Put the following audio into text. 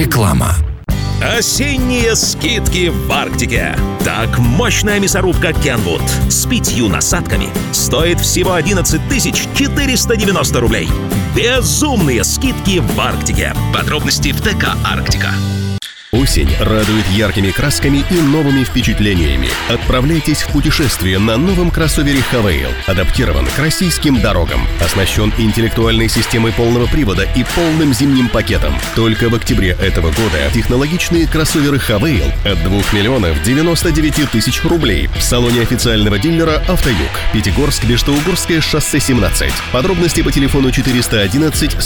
Реклама. Осенние скидки в Арктике. Так, мощная мясорубка Kenwood с 5 насадками стоит всего 11 490 рублей. Безумные скидки в Арктике. Подробности в ТК «Арктика». Осень радует яркими красками и новыми впечатлениями. Отправляйтесь в путешествие на новом кроссовере Havail. Адаптирован к российским дорогам. Оснащен интеллектуальной системой полного привода и полным зимним пакетом. Только в октябре этого года технологичные кроссоверы Havail от 2 миллионов 99 тысяч рублей в салоне официального дилера «Автоюг». Пятигорск, Бештоугорское шоссе 17. Подробности по телефону 411